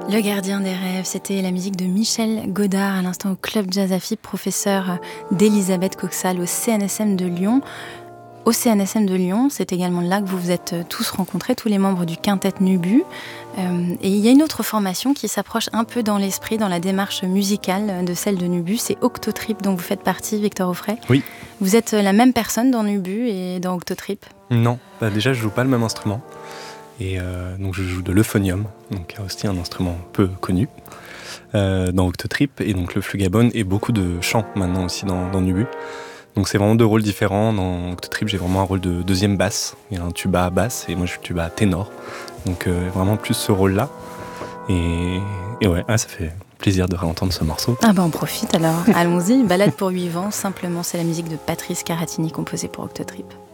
Le gardien des rêves, c'était la musique de Michel Godard à l'instant au Club Jazz Afib, professeur d'Elisabeth Coxal au CNSM de Lyon. Au CNSM de Lyon, c'est également là que vous vous êtes tous rencontrés, tous les membres du quintet Nubu. Et il y a une autre formation qui s'approche un peu dans l'esprit, dans la démarche musicale de celle de Nubu, c'est Octotrip, dont vous faites partie, Victor Auffray. Oui. Vous êtes la même personne dans Nubu et dans Octotrip ? Non, déjà je joue pas le même instrument. Et donc je joue de l'euphonium, donc aussi un instrument peu connu dans Octotrip, et donc le flugabone et beaucoup de chants maintenant aussi dans Nubu. Donc c'est vraiment deux rôles différents. Dans Octotrip, j'ai vraiment un rôle de deuxième basse. Il y a un tuba à basse et moi je suis tuba ténor. Donc vraiment plus ce rôle-là. Et ouais, ça fait plaisir de réentendre ce morceau. Ah ben on profite alors. Allons-y, balade pour 8 vents, simplement c'est la musique de Patrice Caratini composée pour Octotrip.